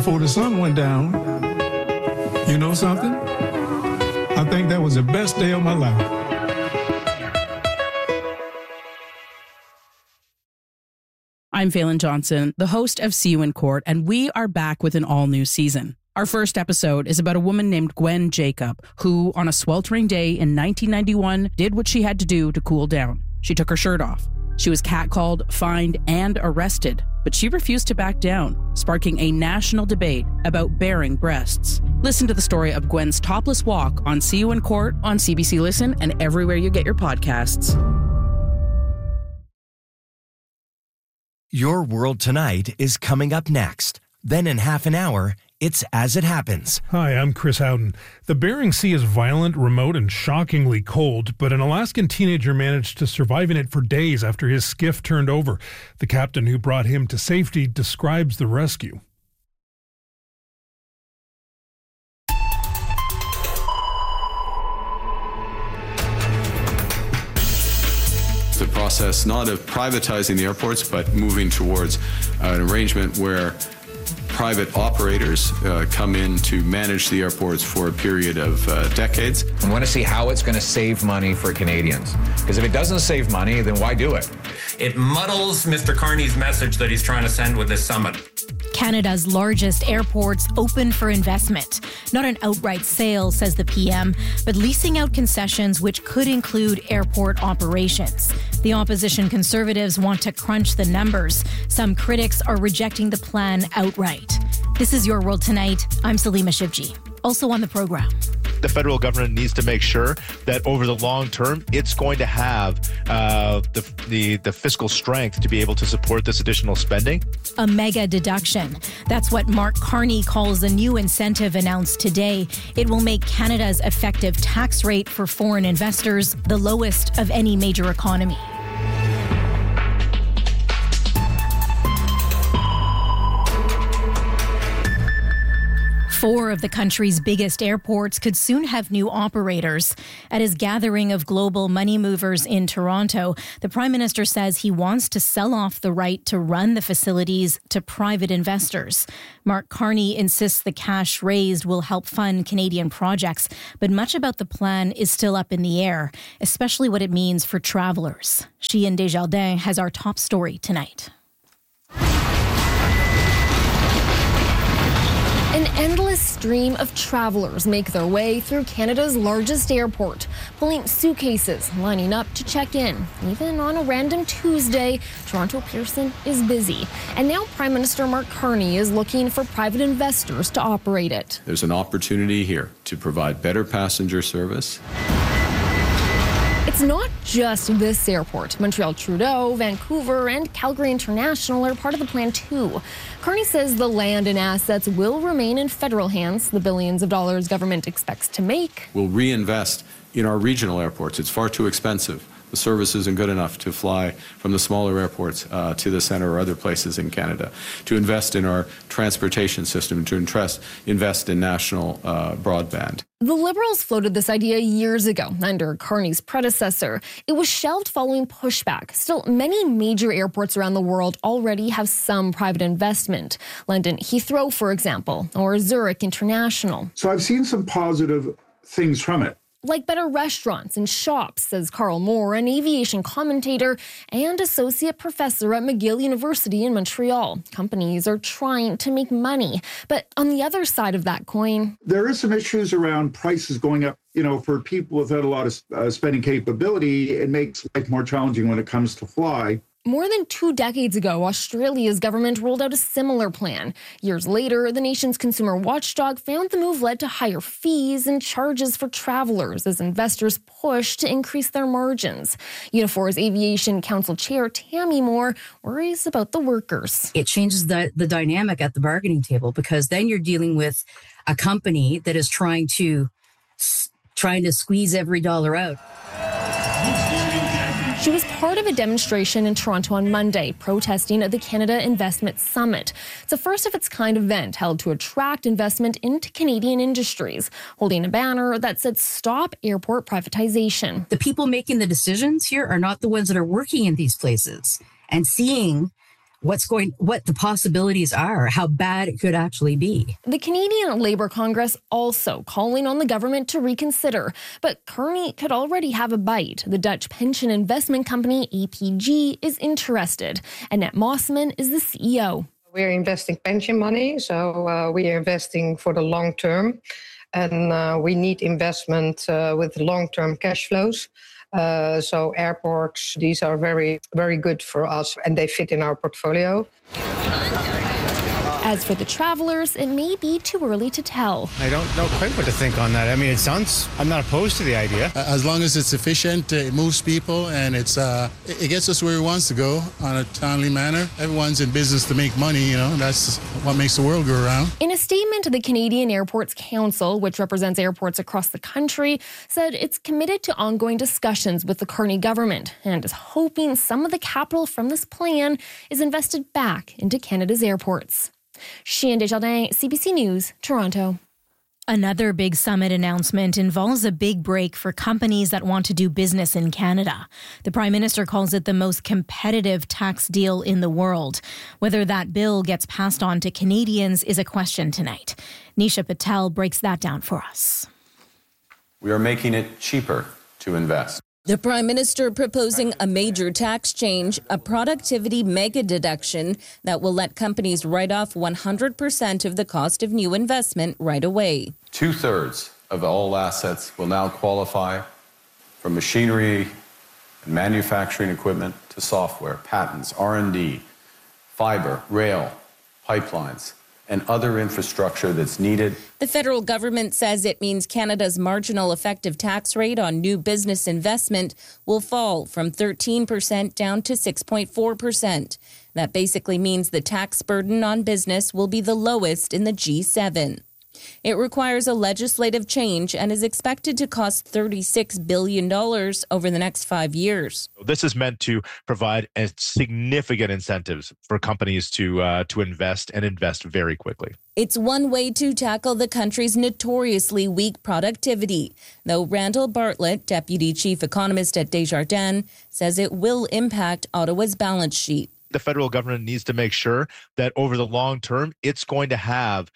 before the sun went down. You know something? I think that was the best day of my life. I'm Phelan Johnson, the host of See You in Court, and we are back with an all-new season. Our first episode is about a woman named Gwen Jacob, who, on a sweltering day in 1991, did what she had to do to cool down. She took her shirt off. She was catcalled, fined, and arrested, but she refused to back down, sparking a national debate about bearing breasts. Listen to the story of Gwen's topless walk on See You in Court on CBC Listen and everywhere you get your podcasts. Your World Tonight is coming up next. Then in half an hour, it's As It Happens. Hi, I'm Chris Howden. The Bering Sea is violent, remote, and shockingly cold, but an Alaskan teenager managed to survive in it for days after his skiff turned over. The captain who brought him to safety describes the rescue. The process not of privatizing the airports, but moving towards an arrangement where private operators come in to manage the airports for a period of decades. I want to see how it's going to save money for Canadians. Because if it doesn't save money, then why do it? It muddles Mr. Carney's message that he's trying to send with this summit. Canada's largest airports open for investment. Not an outright sale, says the PM, but leasing out concessions which could include airport operations. The opposition Conservatives want to crunch the numbers. Some critics are rejecting the plan outright. This is Your World Tonight. I'm Salima Shivji. Also on the program. The federal government needs to make sure that over the long term, it's going to have the fiscal strength to be able to support this additional spending. A mega deduction. That's what Mark Carney calls a new incentive announced today. It will make Canada's effective tax rate for foreign investors the lowest of any major economy. Four of the country's biggest airports could soon have new operators. At his gathering of global money movers in Toronto, the Prime Minister says he wants to sell off the right to run the facilities to private investors. Mark Carney insists the cash raised will help fund Canadian projects, but much about the plan is still up in the air, especially what it means for travellers. Sheehan Desjardins has our top story tonight. An endless stream of travelers make their way through Canada's largest airport, pulling suitcases, lining up to check in. Even on a random Tuesday, Toronto Pearson is busy. And now Prime Minister Mark Carney is looking for private investors to operate it. There's an opportunity here to provide better passenger service. It's not just this airport. Montreal Trudeau, Vancouver, and Calgary International are part of the plan too. Carney says the land and assets will remain in federal hands. The billions of dollars government expects to make. We'll reinvest in our regional airports. It's far too expensive. The service isn't good enough to fly from the smaller airports to the centre or other places in Canada. To invest in our transportation system, to invest in national broadband. The Liberals floated this idea years ago under Carney's predecessor. It was shelved following pushback. Still, many major airports around the world already have some private investment. London Heathrow, for example, or Zurich International. So I've seen some positive things from it. Like better restaurants and shops, says Carl Moore, an aviation commentator and associate professor at McGill University in Montreal. Companies are trying to make money. But on the other side of that coin, there is some issues around prices going up. You know, for people without a lot of spending capability, it makes life more challenging when it comes to fly. More than 2 decades ago, Australia's government rolled out a similar plan. Years later, the nation's consumer watchdog found the move led to higher fees and charges for travelers as investors pushed to increase their margins. Unifor's Aviation Council Chair Tammy Moore worries about the workers. It changes the dynamic at the bargaining table because then you're dealing with a company that is trying to squeeze every dollar out. She was part of a demonstration in Toronto on Monday, protesting at the Canada Investment Summit. It's a first-of-its-kind event held to attract investment into Canadian industries, holding a banner that said, "Stop airport privatization." The people making the decisions here are not the ones that are working in these places and seeing what the possibilities are, how bad it could actually be. The Canadian Labour Congress also calling on the government to reconsider, but Kearney could already have a bite. The Dutch pension investment company APG is interested. Annette Mossman is the CEO. We're investing pension money, so we are investing for the long term, and we need investment with long-term cash flows. So airports, these are very, very good for us, and they fit in our portfolio. As for the travelers, it may be too early to tell. I don't know quite what to think on that. I mean, I'm not opposed to the idea. As long as it's efficient, it moves people, and it gets us where it wants to go on a timely manner. Everyone's in business to make money, that's what makes the world go around. In a statement, the Canadian Airports Council, which represents airports across the country, said it's committed to ongoing discussions with the Kearney government and is hoping some of the capital from this plan is invested back into Canada's airports. Chien Desjardins, CBC News, Toronto. Another big summit announcement involves a big break for companies that want to do business in Canada. The Prime Minister calls it the most competitive tax deal in the world. Whether that bill gets passed on to Canadians is a question tonight. Nisha Patel breaks that down for us. We are making it cheaper to invest. The Prime Minister proposing a major tax change, a productivity mega deduction that will let companies write off 100% of the cost of new investment right away. 2/3 of all assets will now qualify, from machinery and manufacturing equipment to software, patents, R&D, fiber, rail, pipelines, and other infrastructure that's needed. The federal government says it means Canada's marginal effective tax rate on new business investment will fall from 13% down to 6.4%. That basically means the tax burden on business will be the lowest in the G7. It requires a legislative change and is expected to cost $36 billion over the next 5 years. This is meant to provide significant incentives for companies to invest and invest very quickly. It's one way to tackle the country's notoriously weak productivity, though Randall Bartlett, Deputy Chief Economist at Desjardins, says it will impact Ottawa's balance sheet. The federal government needs to make sure that over the long term, it's going to have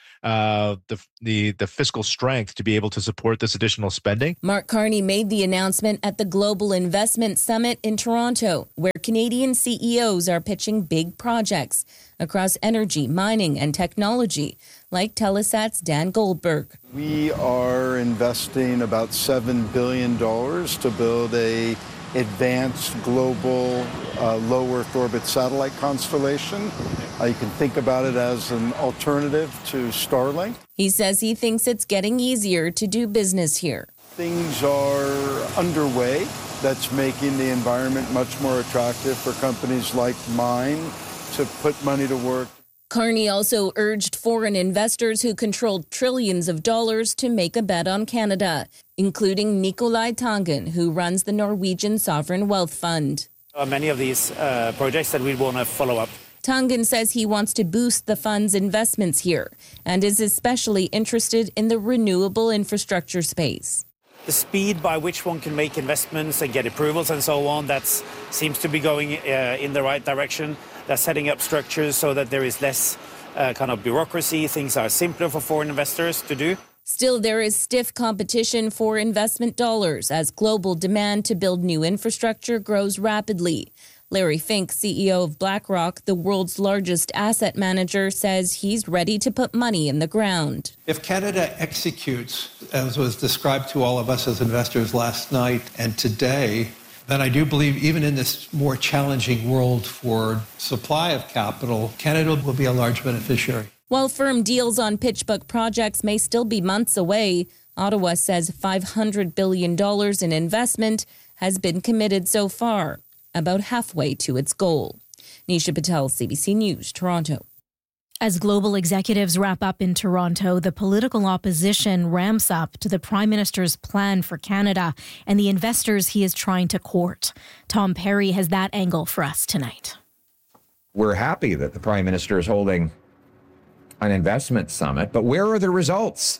the fiscal strength to be able to support this additional spending. Mark Carney made the announcement at the Global Investment Summit in Toronto, where Canadian CEOs are pitching big projects across energy, mining, and technology, like Telesat's Dan Goldberg. We are investing about $7 billion to build a advanced global low Earth orbit satellite constellation. You can think about it as an alternative to Starlink. He says he thinks it's getting easier to do business here. Things are underway that's making the environment much more attractive for companies like mine to put money to work. Carney also urged foreign investors who controlled trillions of dollars to make a bet on Canada, including Nicolai Tangen, who runs the Norwegian Sovereign Wealth Fund. Many of these projects that we want to follow up. Tangen says he wants to boost the fund's investments here and is especially interested in the renewable infrastructure space. The speed by which one can make investments and get approvals and so on, that seems to be going in the right direction. They're setting up structures so that there is less kind of bureaucracy. Things are simpler for foreign investors to do. Still, there is stiff competition for investment dollars as global demand to build new infrastructure grows rapidly. Larry Fink, CEO of BlackRock, the world's largest asset manager, says he's ready to put money in the ground. If Canada executes, as was described to all of us as investors last night and today, then I do believe even in this more challenging world for supply of capital, Canada will be a large beneficiary. While firm deals on PitchBook projects may still be months away, Ottawa says $500 billion in investment has been committed so far, about halfway to its goal. Nisha Patel, CBC News, Toronto. As global executives wrap up in Toronto, the political opposition ramps up to the Prime Minister's plan for Canada and the investors he is trying to court. Tom Perry has that angle for us tonight. We're happy that the Prime Minister is holding an investment summit, but where are the results?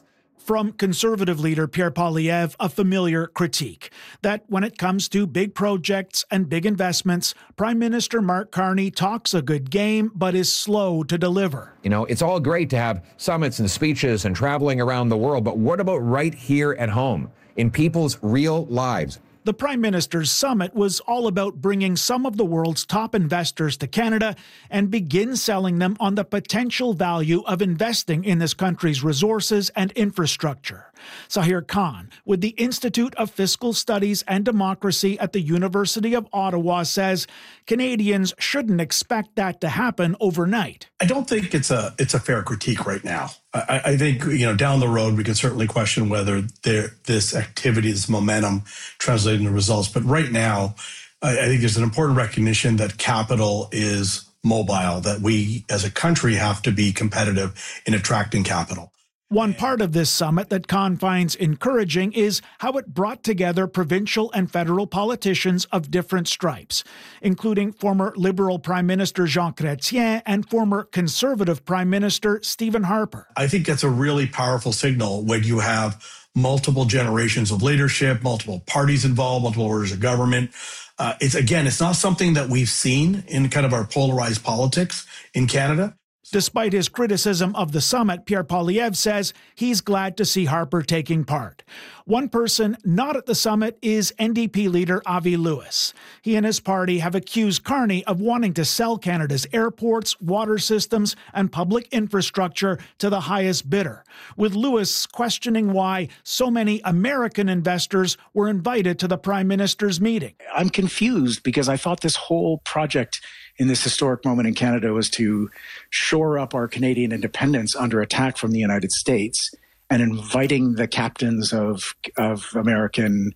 From Conservative leader Pierre Poilievre, a familiar critique that when it comes to big projects and big investments, Prime Minister Mark Carney talks a good game but is slow to deliver. You know, it's all great to have summits and speeches and traveling around the world, but what about right here at home, in people's real lives? The Prime Minister's summit was all about bringing some of the world's top investors to Canada and begin selling them on the potential value of investing in this country's resources and infrastructure. Sahir Khan, with the Institute of Fiscal Studies and Democracy at the University of Ottawa, says Canadians shouldn't expect that to happen overnight. I don't think it's a fair critique right now. I think, down the road, we can certainly question whether this activity, this momentum translated into results. But right now, I think there's an important recognition that capital is mobile, that we as a country have to be competitive in attracting capital. One part of this summit that Khan finds encouraging is how it brought together provincial and federal politicians of different stripes, including former Liberal Prime Minister Jean Chrétien and former Conservative Prime Minister Stephen Harper. I think that's a really powerful signal when you have multiple generations of leadership, multiple parties involved, multiple orders of government. It's not something that we've seen in kind of our polarized politics in Canada. Despite his criticism of the summit, Pierre Poilievre says he's glad to see Harper taking part. One person not at the summit is NDP leader Avi Lewis. He and his party have accused Carney of wanting to sell Canada's airports, water systems, and public infrastructure to the highest bidder, with Lewis questioning why so many American investors were invited to the Prime Minister's meeting. I'm confused because I thought this whole project in this historic moment in Canada was to shore up our Canadian independence under attack from the United States, and inviting the captains of American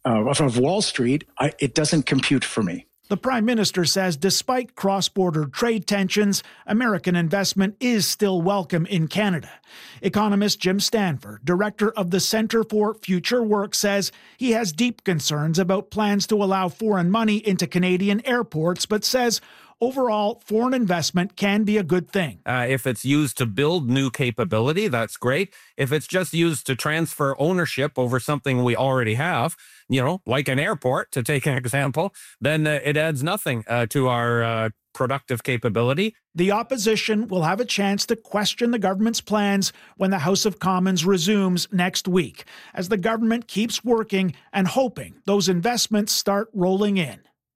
of Wall Street, it doesn't compute for me. The Prime Minister says despite cross-border trade tensions, American investment is still welcome in Canada. Economist Jim Stanford, director of the Centre for Future Work, says he has deep concerns about plans to allow foreign money into Canadian airports, but says overall, foreign investment can be a good thing. If it's used to build new capability, that's great. If it's just used to transfer ownership over something we already have, like an airport, to take an example, then it adds nothing to our productive capability. The opposition will have a chance to question the government's plans when the House of Commons resumes next week, as the government keeps working and hoping those investments start rolling in.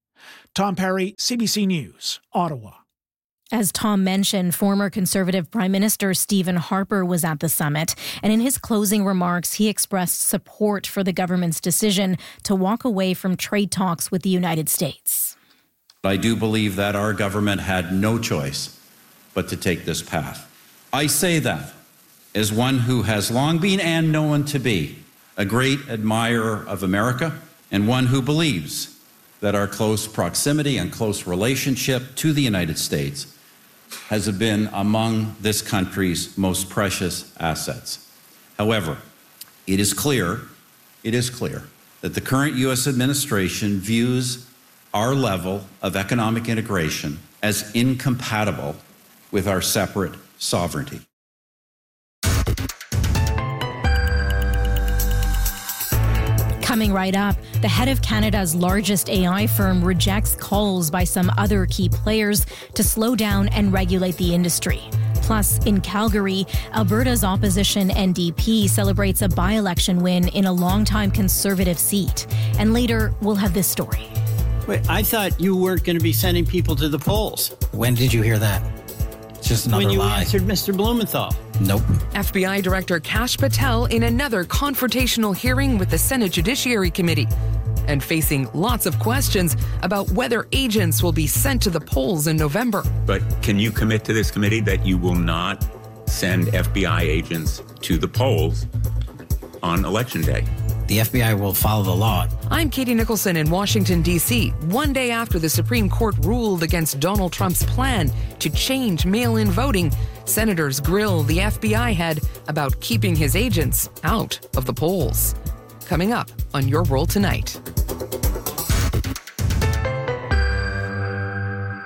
Tom Perry, CBC News, Ottawa. As Tom mentioned, former Conservative Prime Minister Stephen Harper was at the summit, and in his closing remarks, he expressed support for the government's decision to walk away from trade talks with the United States. I do believe that our government had no choice but to take this path. I say that as one who has long been and known to be a great admirer of America, and one who believes that our close proximity and close relationship to the United States has been among this country's most precious assets. However, it is clear that the current U.S. administration views our level of economic integration as incompatible with our separate sovereignty. Coming right up, the head of Canada's largest AI firm rejects calls by some other key players to slow down and regulate the industry. Plus, in Calgary, Alberta's opposition NDP celebrates a by-election win in a longtime Conservative seat. And later, we'll have this story. Wait, I thought you weren't going to be sending people to the polls. When did you hear that? It's just another lie. When you answered Mr. Blumenthal. Nope. FBI Director Kash Patel in another confrontational hearing with the Senate Judiciary Committee, and facing lots of questions about whether agents will be sent to the polls in November. But can you commit to this committee that you will not send FBI agents to the polls on Election Day? The FBI will follow the law. I'm Katie Nicholson in Washington, D.C., one day after the Supreme Court ruled against Donald Trump's plan to change mail-in voting. Senators grill the FBI head about keeping his agents out of the polls. Coming up on Your World Tonight.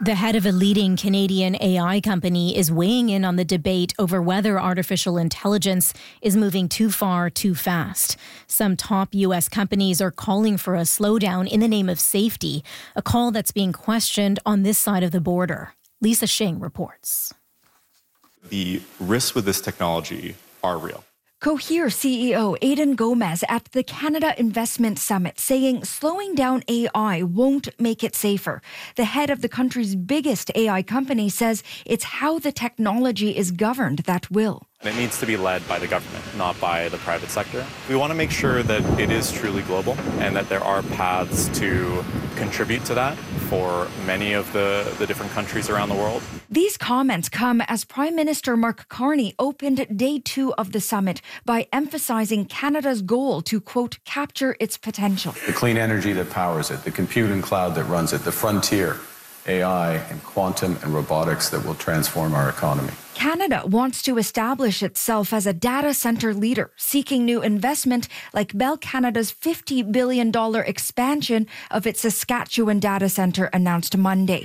The head of a leading Canadian AI company is weighing in on the debate over whether artificial intelligence is moving too far too fast. Some top U.S. companies are calling for a slowdown in the name of safety, a call that's being questioned on this side of the border. Lisa Shing reports. The risks with this technology are real. Cohere CEO Aidan Gomez at the Canada Investment Summit saying slowing down AI won't make it safer. The head of the country's biggest AI company says it's how the technology is governed that will. It needs to be led by the government, not by the private sector. We want to make sure that it is truly global and that there are paths to contribute to that for many of the different countries around the world. These comments come as Prime Minister Mark Carney opened day 2 of the summit by emphasizing Canada's goal to, quote, capture its potential. The clean energy that powers it, the compute and cloud that runs it, the frontier, AI and quantum and robotics that will transform our economy. Canada wants to establish itself as a data center leader, seeking new investment like Bell Canada's $50 billion expansion of its Saskatchewan data center announced Monday.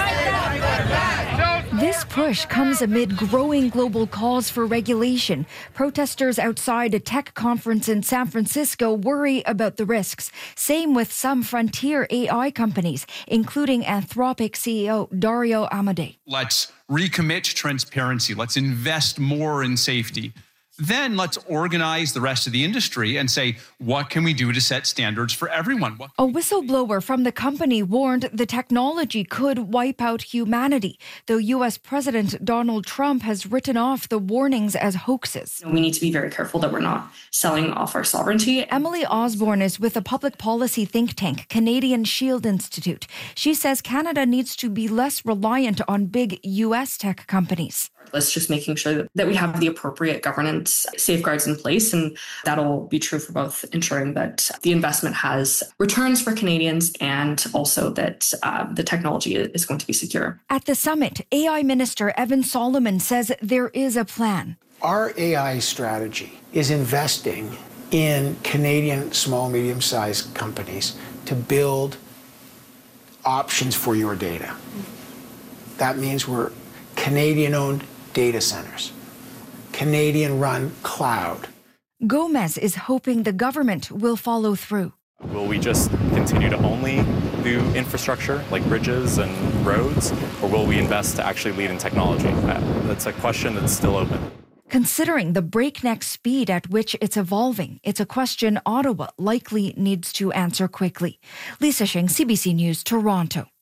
This push comes amid growing global calls for regulation. Protesters outside a tech conference in San Francisco worry about the risks. Same with some frontier AI companies, including Anthropic CEO Dario Amodei. Let's recommit to transparency. Let's invest more in safety. Then let's organize the rest of the industry and say, what can we do to set standards for everyone? A whistleblower from the company warned the technology could wipe out humanity, though U.S. President Donald Trump has written off the warnings as hoaxes. We need to be very careful that we're not selling off our sovereignty. Emily Osborne is with a public policy think tank, Canadian Shield Institute. She says Canada needs to be less reliant on big U.S. tech companies. Let's just making sure that we have the appropriate governance safeguards in place. And that'll be true for both ensuring that the investment has returns for Canadians and also that the technology is going to be secure. At the summit, AI Minister Evan Solomon says there is a plan. Our AI strategy is investing in Canadian small, medium-sized companies to build options for your data. That means we're Canadian-owned data centers, Canadian-run cloud. Gomez is hoping the government will follow through. Will we just continue to only do infrastructure like bridges and roads, or will we invest to actually lead in technology? That's a question that's still open. Considering the breakneck speed at which it's evolving, it's a question Ottawa likely needs to answer quickly. Lisa Shing, CBC News, Toronto.